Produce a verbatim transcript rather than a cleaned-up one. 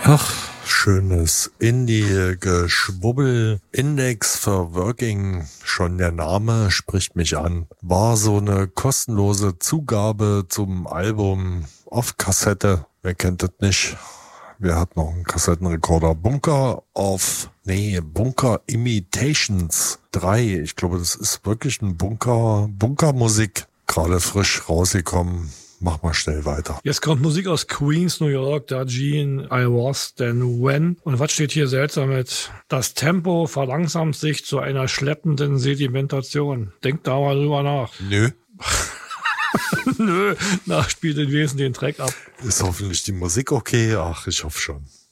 Ach, schönes Indie-Geschwubbel. Index for Working, schon der Name spricht mich an. War so eine kostenlose Zugabe zum Album auf Kassette. Wer kennt das nicht? Wer hat noch einen Kassettenrekorder? Bunker of, nee, Bunker Imitations drei. Ich glaube, das ist wirklich ein Bunker, Bunkermusik. Gerade frisch rausgekommen. Mach mal schnell weiter. Jetzt kommt Musik aus Queens, New York, da Gene, I Was, Then When. Und was steht hier seltsam mit? Das Tempo verlangsamt sich zu einer schleppenden Sedimentation. Denkt da mal drüber nach. Nö. Nö, na, spielt den Wesentlichen den Track ab. Ist hoffentlich die Musik okay? Ach, ich hoffe schon.